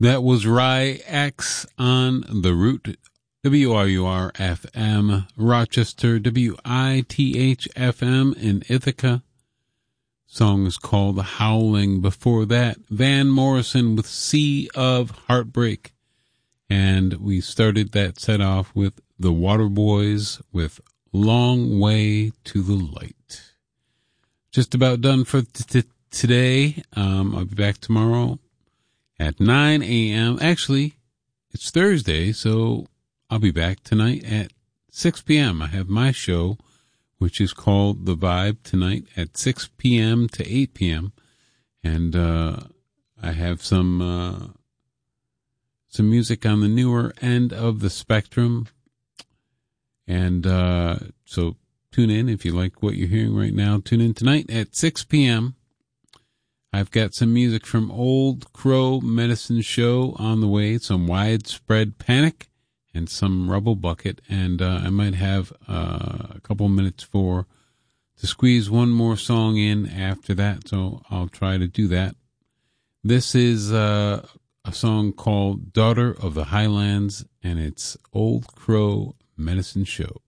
That was Rye X on The Root, WRUR-FM, Rochester, WITH-FM in Ithaca. Song is called Howling. Before that, Van Morrison with Sea of Heartbreak. And we started that set off with the Waterboys with Long Way to the Light. Just about done for today. I'll be back tomorrow at 9 a.m. Actually, it's Thursday, so I'll be back tonight at 6 p.m. I have my show, which is called The Vibe, tonight at 6 p.m. to 8 p.m. And I have some music on the newer end of the spectrum. And so tune in if you like what you're hearing right now. Tune in tonight at 6 p.m. I've got some music from Old Crow Medicine Show on the way, some Widespread Panic, and some Rubble Bucket. And I might have a couple minutes to squeeze one more song in after that, so I'll try to do that. This is a song called Daughter of the Highlands, and it's Old Crow Medicine Show.